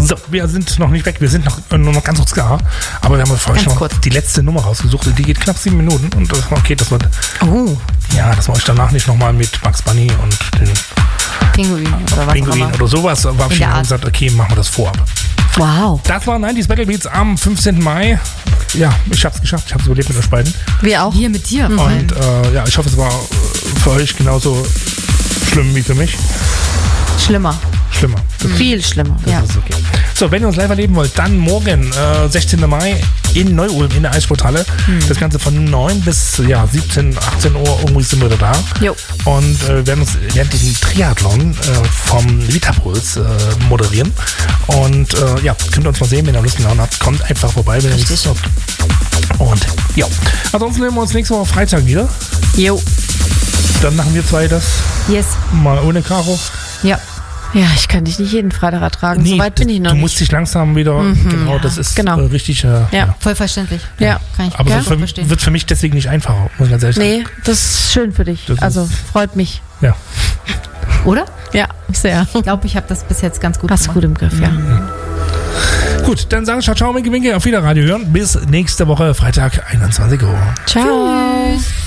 So, wir sind noch nicht weg, wir sind nur noch ganz kurz da, aber wir haben vorhin schon die letzte Nummer rausgesucht und die geht knapp 7 Minuten und okay, das wird... Ja, dass wir euch danach nicht nochmal mit Bugs Bunny und den Pinguin oder sowas, aber habe ich gesagt, okay, machen wir das vorab. Wow. Das war 90s Battle Beats am 15. Mai. Ja, ich hab's geschafft, ich hab's überlebt mit euch beiden. Wir auch. Wir mit dir. Und ich hoffe, es war für euch genauso schlimm wie für mich. Schlimmer. Viel schlimmer. Das ist okay. So, wenn ihr uns live erleben wollt, dann morgen, 16. Mai in Neu-Ulm in der Eissporthalle. Das Ganze von 9 bis 17, 18 Uhr, irgendwie sind wir da. Jo. Und werden uns während diesen Triathlon vom Vitapuls moderieren. Und könnt ihr uns mal sehen, wenn ihr Lust und habt, kommt einfach vorbei, wenn ihr Lust habt. Und ja, ansonsten sehen wir uns nächste Woche Freitag wieder. Jo. Dann machen wir zwei das. Yes. Mal ohne Caro. Ja. Ja, ich kann dich nicht jeden Freitag ertragen. So weit bin ich noch nicht. Du musst dich langsam wieder, das ist richtig. Voll verständlich. Ja. Kann ich aber verstehen. wird für mich deswegen nicht einfacher, muss ich ganz ehrlich sagen. Nee, das ist schön für dich. Also freut mich. Ja. Oder? Ja, sehr. Ich glaube, ich habe das bis jetzt ganz gut gemacht. Hast gut im Griff, ja. Gut, dann sagen ciao, winke, winke, auf Wiederradio hören. Bis nächste Woche, Freitag, 21 Uhr. Ciao. Tschüss.